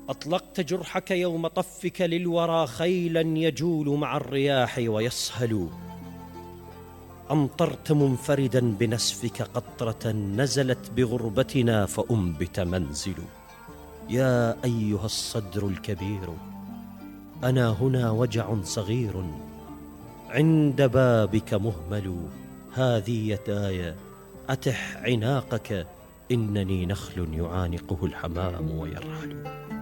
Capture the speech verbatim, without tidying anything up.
أطلقت جرحك يوم طفك للورى خيلا يجول مع الرياح ويسهل. أمطرت منفردا بنسفك قطرة نزلت بغربتنا فأنبت منزل. يا أيها الصدر الكبير، أنا هنا وجع صغير عند بابك مهمل. هذه يداي أتح عناقك، إنني نخل يعانقه الحمام ويرحل.